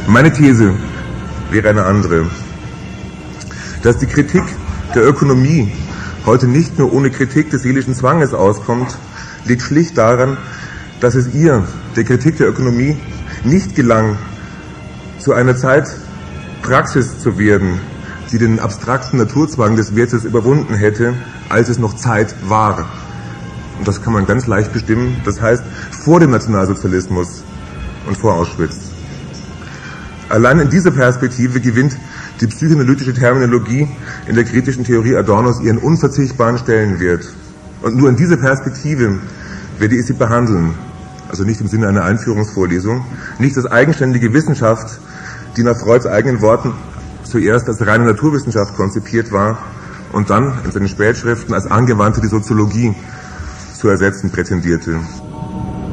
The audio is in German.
Meine These wäre eine andere. Dass die Kritik der Ökonomie heute nicht nur ohne Kritik des seelischen Zwanges auskommt, liegt schlicht daran, dass es ihr, der Kritik der Ökonomie, nicht gelang, zu einer Zeit Praxis zu werden, die den abstrakten Naturzwang des Wertes überwunden hätte, als es noch Zeit war. Und das kann man ganz leicht bestimmen, das heißt vor dem Nationalsozialismus und vor Auschwitz. Allein in dieser Perspektive gewinnt die psychoanalytische Terminologie in der kritischen Theorie Adornos ihren unverzichtbaren Stellenwert. Und nur in dieser Perspektive werde ich sie behandeln, also nicht im Sinne einer Einführungsvorlesung, nicht als eigenständige Wissenschaft, die nach Freuds eigenen Worten zuerst als reine Naturwissenschaft konzipiert war und dann in seinen Spätschriften als angewandte die Soziologie zu ersetzen prätendierte.